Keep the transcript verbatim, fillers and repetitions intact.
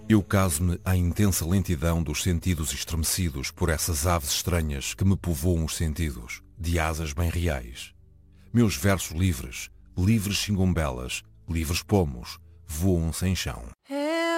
Eu caso-me à intensa lentidão dos sentidos estremecidos por essas aves estranhas que me povoam os sentidos, de asas bem reais. Meus versos livres, livres chingumbelas, livres pomos, voam sem chão.